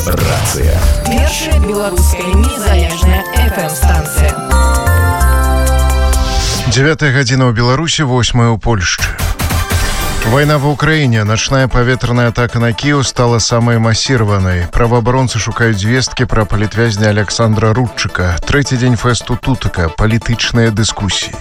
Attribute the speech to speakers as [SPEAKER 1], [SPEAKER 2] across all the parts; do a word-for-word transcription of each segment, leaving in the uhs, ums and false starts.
[SPEAKER 1] Рацыя.
[SPEAKER 2] Першая беларуская незалежная эф эм-станцыя.
[SPEAKER 3] Дзевятая гадзіна ў Беларусі, восьмая ў Польшчы. Война в Украине. Ночная поветренная атака на Киев стала самой массированной. Правооборонцы шукают звестки про политвязня Александра Рудчика. Третий день фесту Тутака. Политичные дискуссии.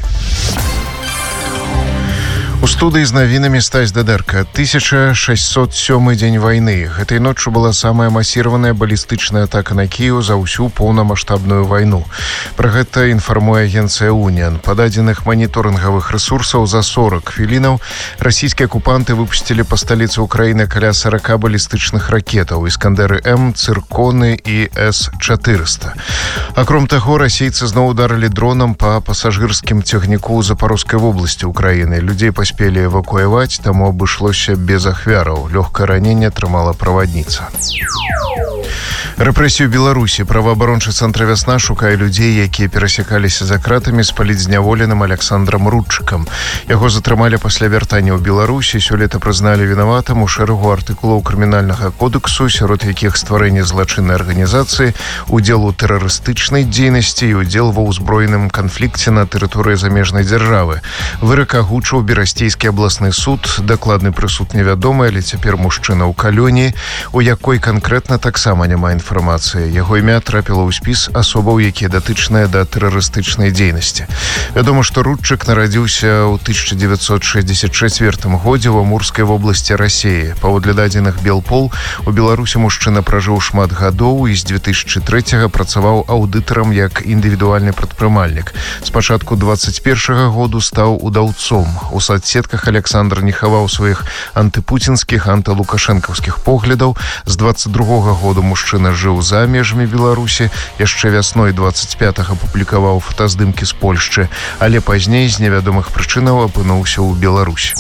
[SPEAKER 3] У студыі з навінамі Стась Дадэрка. тысяча шэсцьсот сёмы дзень вайны. Гэтай ноччу была самая масіраваная балістычная атака на Кіеў за ўсю поўнамаштабную вайну. Пра гэта інфармуе агенцыя «Уніан». Па дадзеных маніторынгавых рэсурсаў за сорок хвілінаў расійскія акупанты выпусцілі па сталіцы Украіны каля сорок балістычных ракетаў «Іскандэры-М», «Цырконы» і эс чатырыста. Акром таго, расейцы зноў ударылі дронам па пасажырскім цягніку ў Запарожскай вобласці Украіны. Людзей паспелі Пели эвакуировать, тому обошлося без ахвяраў. Лёгкае раненне атрымала правадніца. Рэпрэсію Беларусі. Праваабарончы цэнтр «Вясна» шукае людзей, якія перасякаліся за кратамі з палітзняволеным Александрам Рудчыкам. Яго затрымалі пасля вяртання ў Беларусі. Сёлета прызналі вінаватым у шэрагу артыкулаў крымінальнага кодексу, сярод якіх стварэнне злачыннай арганізацыі, удзел у тэрарыстычнай дзейнасці і удзел ва ўзброеным канфлікце на тэрыторыі замежнай дзяржавы. Вырак агучыў Берасцейскі абласны суд. Дакладны прысуд невядомы, але цяпер мужчына ў калоніі, у якой канкрэтна таксама няма інфармацыі. Яго імя трапіла ў спіс асобаў, якія датычныя да тэрарыстычнай дзейнасці. Вядома, што Рудчык нарадзіўся ў тысяча дзевяцьсот шэсцьдзесят чацвёртым годзе ў Амурскай вобласці Расіі. Паводле дадзеных Белпол, у Беларусі мужчына пражыў шмат гадоў і з две тысячы трэцяга працаваў аўдытарам як індывідуальны прадпрымальнік. Спачатку дваццаць першага году стаў удаўцом. У соцсетках Александр не хаваў сваіх антыпуцінскіх, антылукашэнкаўскіх поглядаў. З дваццаць другога году мужчына жыў за межамі Беларусі. Яшчэ вясной дваццаць пятага публікаваў фотаздымкі з Польшчы, але пазней з невядомых прычынаў апынуўся ў Беларусі.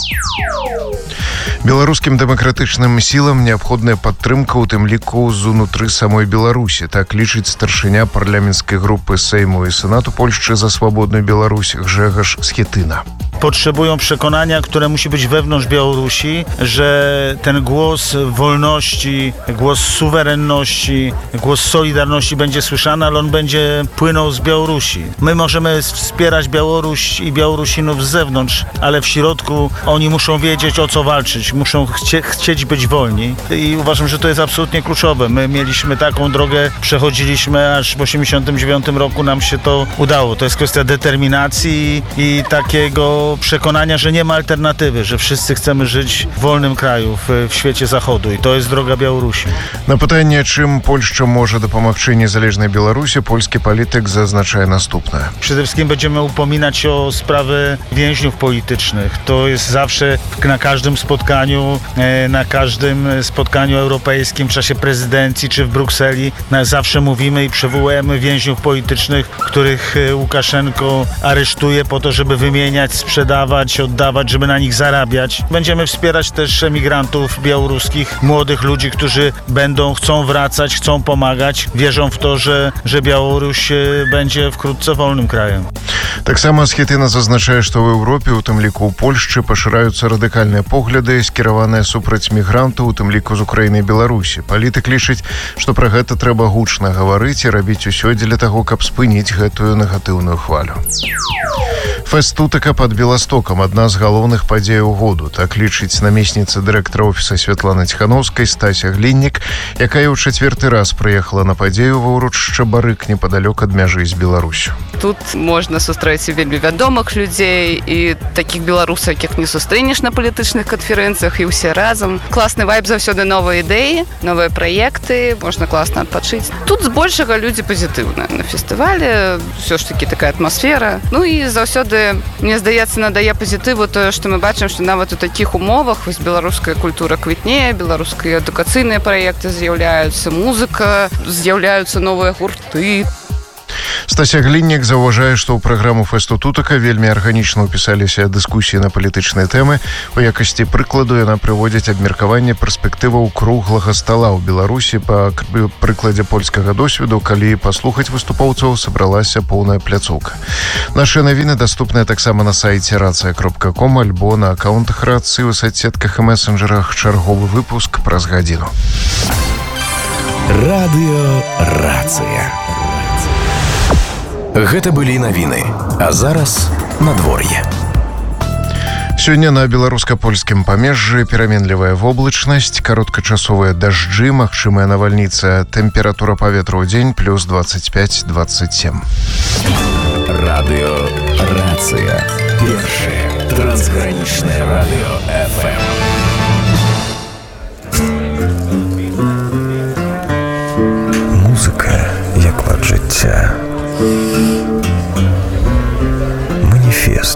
[SPEAKER 3] Беларускім дэмакратычным сілам неабходная падтрымка, у тым ліку з унутры самой Беларусі. Так лічыць старшыня парламенцкай групы Сейму і Сенату Польшчы за свобodną Białoruś Grzegorz Schetyna.
[SPEAKER 4] Potrzebują przekonania, które musi być wewnątrz Białorusi, że ten głos wolności, głos suwerenności, głos solidarności będzie słyszany, ale on będzie płynął z Białorusi. My możemy wspierać Białoruś i Białorusinów z zewnątrz, ale w środku oni muszą wiedzieć, o co walczyć, muszą chcie, chcieć być wolni i uważam, że to jest absolutnie kluczowe. My mieliśmy taką drogę, przechodziliśmy, aż w osiemdziesiątym dziewiątym roku nam się to udało. To jest kwestia determinacji i takiego przekonania, że nie ma alternatywy, że wszyscy chcemy żyć w wolnym kraju, w, w świecie zachodu i to jest droga Białorusi.
[SPEAKER 3] Na pytanie, czym Polska może dopomagać niezależnej Białorusi, polski polityk zaznacza następne.
[SPEAKER 4] Przede wszystkim będziemy upominać się o sprawy więźniów politycznych. To jest zawsze na każdym spotkaniu, na każdym spotkaniu europejskim w czasie prezydencji czy w Brukseli zawsze mówimy i przywołujemy więźniów politycznych, których Łukaszenko aresztuje po to, żeby wymieniać, sprzedawać, oddawać, żeby na nich zarabiać. Będziemy wspierać też emigrantów białoruskich, młodych ludzi, którzy będą, chcą wracać, chcą pomagać, wierzą w to, że, że Białoruś będzie wkrótce wolnym krajem.
[SPEAKER 3] Так само Schetyna zaznacza, што ў Еўропе, у тым ліку ў Польшчы, пашыраюцца радыкальныя погляды, скіраваныя супраць мігрантаў, у тым ліку з Украіны і Беларусі. Палітык лічыць, што пра гэта трэба гучна гаварыць і рабіць усё дзеля таго, каб спыніць гэтую негатыўную хвалю. Фэст Тутака пад Беластокам – адна з галоўных падзеяў году. Так лічыць намесніца дырэктара офіса Святланы Ціхановскай Стася Гліннік, якая ў чацвёрты раз прыехала на падзею ва ўрочышча Барык непадалёк ад мяжы з Беларусю.
[SPEAKER 5] Тут можна сустрэць вельмі вядомых людзей і такіх беларусаў, якіх не сустрэнеш на палітычных канферэнцыях, і ўсе разам. Класны вайб, заўсёды новыя ідэі, новыя праекты, можна класна адпачыць. Тут збольшага людзі пазітыўныя. На фестывале ўсё ж такі такая атмасфера. Ну і заўсёды, мне здаецца, надае пазітыву тое, што мы бачым, што нават у такіх умовах вось беларуская культура квітнее, беларускія адукацыйныя праекты з'яўляюцца, музыка, з'яўляюцца новыя гурты.
[SPEAKER 3] Стася Гліннік заўважае, што ў праграму фэсту Тутака вельмі арганічна ўпісаліся дыскусіі на палітычныя тэмы. У якасці прыкладу яна прыводзіць абмеркаванне перспектываў круглага стала ў Беларусі па прыкладзе польскага досведу, калі паслухаць выступоўцаў сабралася поўная пляцоўка. Нашы навіны даступныя таксама на сайце рацыя кропка ком альбо на акаунтах рацыі ў соцсетках і месенджерах. Чарговы выпуск праз гадзіну.
[SPEAKER 1] Радыёрацыя. Гэта былі навіны, а зараз надвор'е.
[SPEAKER 3] Сёння на беларуска-польскім памежжы пераменлівая воблачнасць, кароткачасовыя дажджы, магчымая навальніца, тэмпература паветра ў дзень плюс двадцать пять - двадцать семь.
[SPEAKER 1] Радыёрацыя. Першае трансгранічнае радыё эф эм.
[SPEAKER 6] Музыка як лад жыцця. Маніфест.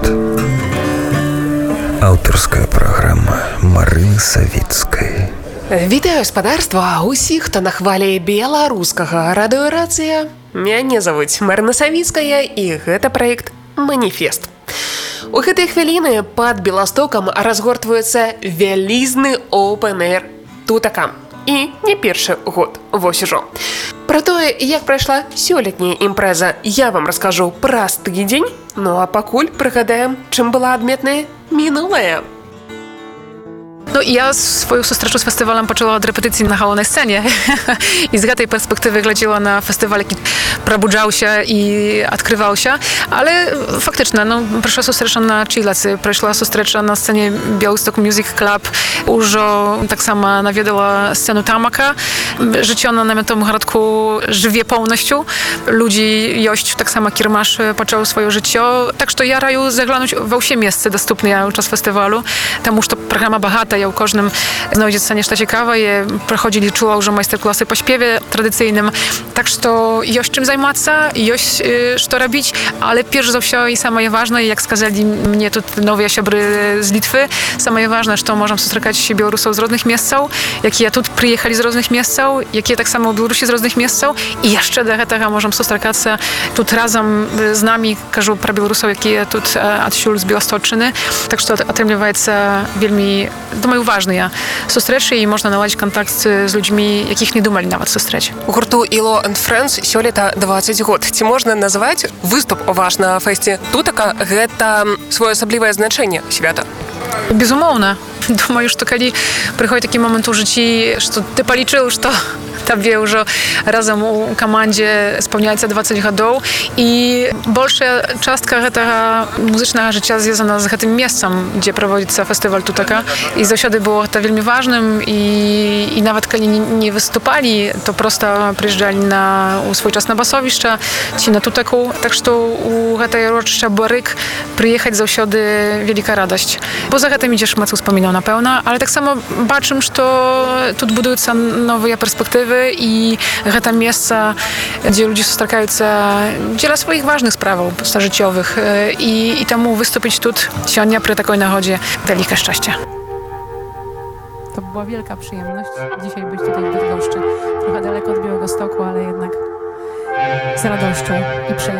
[SPEAKER 6] Аўтарская праграма Марыны Савіцкай.
[SPEAKER 7] Вітаю спадарства усіх, хто на хвалі беларускага радыёрацыя. Мяне завуць Марына Савіцкая і гэта праект «Маніфест». У гэтыя хвіліны пад Беластокам разгортваецца вялізны оўпэн-эйр тутака. І не першы год, вось ужо. Пра тое, як прайшла сёлетняя імпрэза, я вам раскажу праз тыдзень, ну а пакуль прыгадаем, чым была адметная мінулая.
[SPEAKER 8] No ja swoją sustreczu z festiwalem poczęła od repetycji na halonej scenie i z tej perspektywy глядела na festiwal, jaki probudzał się i odkrywał się, ale faktycznie, no, przeszła sustrecza na Chilacy, przeszła sustrecza na scenie Białystok Music Club, już tak samo nawiedała scenę Tamaka, życie ona na tym gradku żywie pełnością, ludzi jość tak samo kiermasz poczęło swoje życie, tak że ja raju zaglądać we wszystkie miejsce dostępne czas festiwalu, tam już to programa bagata, ja u każdym znajdziecie nešto ciekawe, je проходили, czuła już majster-klasy po śpiewie tradycyjnym, tak że to jest czym zajmować, jest co robić, ale pierwsze za wszystko i самое ważne, jak skazali mnie tu nowe siobry z Litwy, самое ważne, że możemy spotykać Białorusów z różnych miejsc, jakie ja tu przyjechali z różnych miejsc, jakie tak samo Białorusi z różnych miejsc i jeszcze do tego możemy spotykać się tu razem z nami, każą pro Białorusów, jakie tu odsiul z Białostoczyny, tak że to otrzymywaється wielmi думаю, важныя сустрэчы і можна наладзіць контакт з людзьмі, якіх не думалі нават сустрэць.
[SPEAKER 7] У гурту «Ilo and Friends» сёлета двадцать год. Ці можна назваць выступ ваш на фэсце тутака гэта своеасаблівае значэнне свята?
[SPEAKER 8] Безумоўна. Думаю, што калі прыходзіць такі момант у жыцці, што ты палічыў, што табе ўжо разам у камандзе спаўняецца двадцать гадоў і большая частка гэтага музычнага жыцця звязана з гэтым месцам, дзе праводзіцца фестываль тутака. І заўсёды было гэта вельмі важным і, і нават калі не, не выступалі, то проста прыязджалі на, у свой час на басовішча ці на тутаку. Так што у гэтай урочышча Барык прыехаць заўсёды вялікая радасць. Бо за гэтым ідзе шмат успамінаў, напэўна, але таксама бачым, што тут будуюцца новыя перспектывы i гэта месца, gdzie ludzie spotykаюцца дзеля swoich ważnych sprawów życiowych i, i temu wystąpić tu сегодня przy takiej nagodzie wielkie szczęście.
[SPEAKER 9] To była wielka przyjemność dzisiaj być tutaj w Bydgoszczy. Trochę daleko od Białegostoku, ale jednak z radością i przyjemnością.